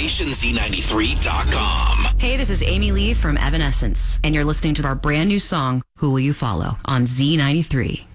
StationZ93.com. Hey, this is Amy Lee from Evanescence, and you're listening to our brand new song, Who Will You Follow, on Z93.